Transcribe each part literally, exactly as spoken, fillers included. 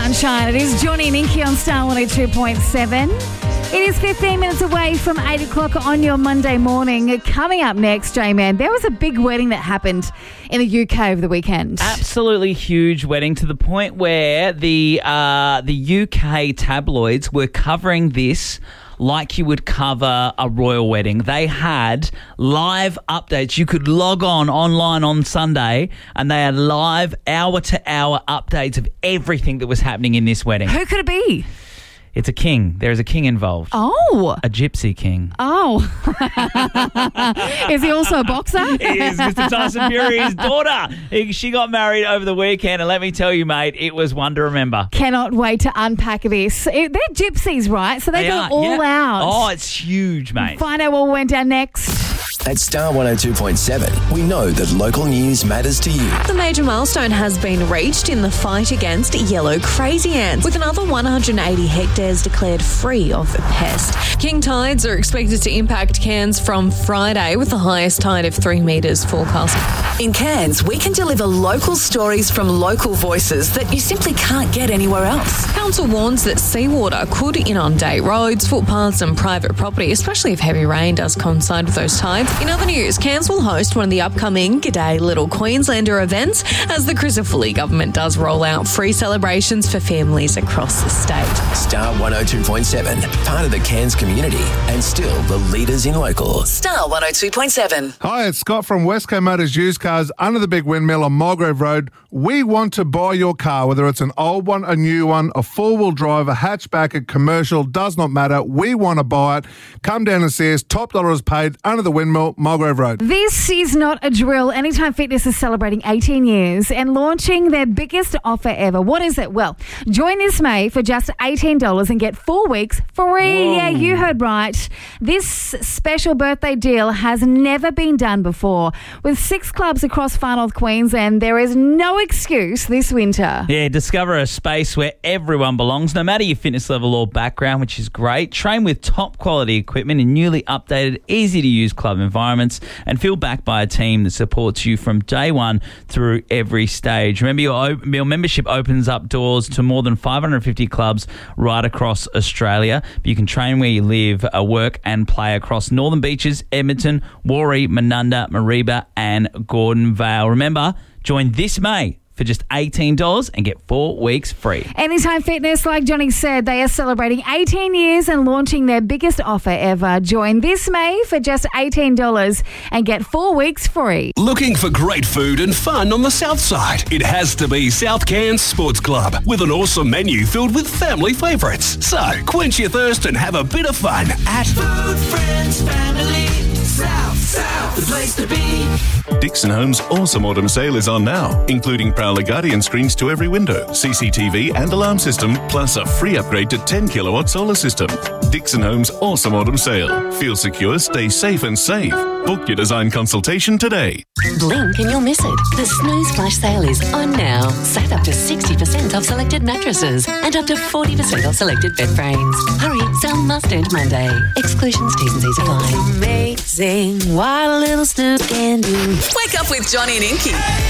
sunshine. It is Johnny and Inky on Star one oh two point seven. It is fifteen minutes away from eight o'clock on your Monday morning. Coming up next, J-Man, there was a big wedding that happened in the U K over the weekend. Absolutely huge wedding, to the point where the uh, the U K tabloids were covering this like you would cover a royal wedding. They had live updates. You could log on online on Sunday and they had live hour-to-hour updates of everything that was happening in this wedding. Who could it be? It's a king. There is a king involved. Oh. A gypsy king. Oh. Is he also a boxer? He is. Mister Tyson Fury's daughter. He, she got married over the weekend, and let me tell you, mate, it was one to remember. Cannot wait to unpack this. It, they're gypsies, right? So they, They go are, all yeah. out. Oh, it's huge, mate. Find out what went down next. At Star one oh two point seven, we know that local news matters to you. The major milestone has been reached in the fight against yellow crazy ants, with another one hundred eighty hectares declared free of the pest. King tides are expected to impact Cairns from Friday, with the highest tide of three metres forecast. In Cairns, we can deliver local stories from local voices that you simply can't get anywhere else. Council warns that seawater could inundate roads, footpaths and private property, especially if heavy rain does coincide with those tides. In other news, Cairns will host one of the upcoming G'day Little Queenslander events as the Crisafully government does roll out free celebrations for families across the state. Star one oh two point seven, part of the Cairns community and still the leaders in local. Star one oh two point seven. Hi, it's Scott from Westco Motors Used Cars under the big windmill on Mulgrave Road. We want to buy your car, whether it's an old one, a new one, a four-wheel drive, a hatchback, a commercial, does not matter. We want to buy it. Come down and see us. Top dollar is paid under the windmill, Mulgrave Road. This is not a drill. Anytime Fitness is celebrating eighteen years and launching their biggest offer ever. What is it? Well, join this May for just eighteen dollars and get four weeks free. Whoa. Yeah, you heard right. This special birthday deal has never been done before. With six clubs across Far North Queensland, there is no excuse this winter. Yeah, discover a space where everyone belongs, no matter your fitness level or background, which is great. Train with top quality equipment in newly updated, easy-to-use club environments and feel backed by a team that supports you from day one through every stage. Remember, your, your membership opens up doors to more than five hundred fifty clubs right across Australia. But you can train where you live, uh, work and play across Northern Beaches, Edmonton, Warrie, Menunda, Mareeba and Gordon Vale. Remember, join this May for just eighteen dollars and get four weeks free. Anytime Fitness, like Johnny said, they are celebrating eighteen years and launching their biggest offer ever. Join this May for just eighteen dollars and get four weeks free. Looking for great food and fun on the south side? It has to be South Cairns Sports Club, with an awesome menu filled with family favourites. So, quench your thirst and have a bit of fun at Food, Friends, Family, South, South, the place to be. Dixon Homes' awesome autumn sale is on now, including Prowler Guardian screens to every window, C C T V and alarm system, plus a free upgrade to ten kilowatt solar system. Dixon Homes' awesome autumn sale. Feel secure, stay safe and save. Book your design consultation today. Blink and you'll miss it. The Snooze Flash sale is on now. Save up to sixty percent off selected mattresses and up to forty percent off selected bed frames. Hurry, sale must end Monday. Exclusions, T's and C's apply. Amazing what a little snooze can do. Wake up with Johnny and Inky.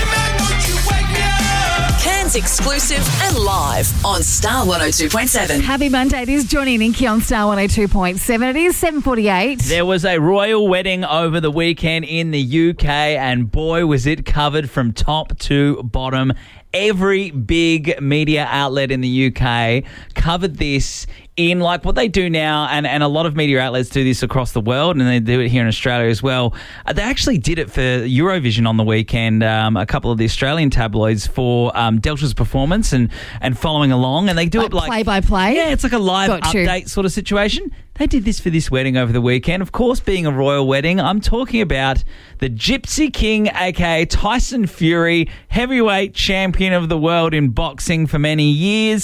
Cairns exclusive and live on Star one oh two point seven. Happy Monday. It is Johnny and Inky on Star one oh two point seven. It is seven forty-eight. There was a royal wedding over the weekend in the U K, and boy, was it covered from top to bottom. Every big media outlet in the U K covered this in like what they do now, and, and a lot of media outlets do this across the world, and they do it here in Australia as well. Uh, they actually did it for Eurovision on the weekend, um, a couple of the Australian tabloids for um, Delta's performance and, and following along, and they do like it like... play-by-play? Yeah, it's like a live Got you. update sort of situation. They did this for this wedding over the weekend. Of course, being a royal wedding, I'm talking about the Gypsy King, a k a. Tyson Fury, heavyweight champion of the world in boxing for many years.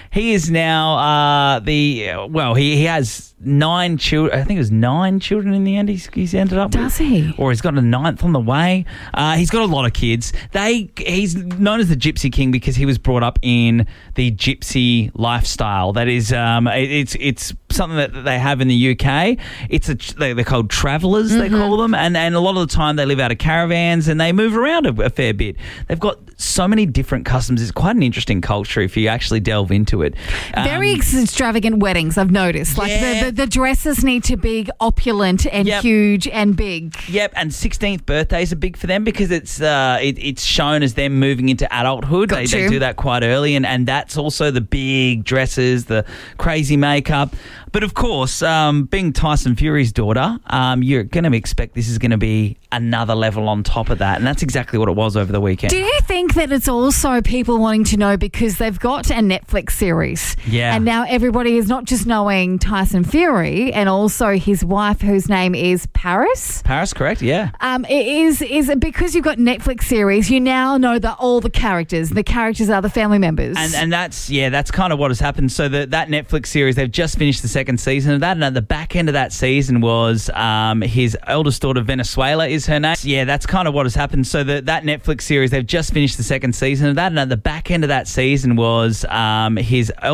he is now uh, the well. He, he has nine children. I think it was nine children in the end. He's, he's ended up. Does with. he? Or he's got a ninth on the way. Uh, he's got a lot of kids. They he's known as the Gypsy King because he was brought up in the gypsy lifestyle. That is, um, it, it's it's something that they have in the U K. It's a they, they're called travellers. Mm-hmm. They call them, and and a lot of the time they live out of caravans and they move around a, a fair bit. They've got so many different customs. It's quite an interesting culture if you actually delve into it. Um, Very extravagant weddings, I've noticed. Like Yeah. the, the, the dresses need to be opulent and Yep. huge and big. Yep, and sixteenth birthdays are big for them because it's uh, it, it's shown as them moving into adulthood. They, Got they you. do that quite early, and, and that's also the big dresses, the crazy makeup. But of course, um, being Tyson Fury's daughter, um, you're going to expect this is going to be another level on top of that, and that's exactly what it was over the weekend. Do you think that it's also people wanting to know because they've got a Netflix series? Yeah. And now everybody is not just knowing Tyson Fury and also his wife, whose name is Paris. Paris, correct? Yeah. Um, it is is it because you've got Netflix series, you now know that all the characters. The characters are the family members. And and that's yeah, that's kind of what has happened. So the, that Netflix series, they've just finished the second season of that, and at the back end of that season was um, his eldest daughter, Venezuela, is her name. Yeah, that's kind of what has happened. So the, that Netflix series, they've just finished the second season of that, and at the back end of that season was um, his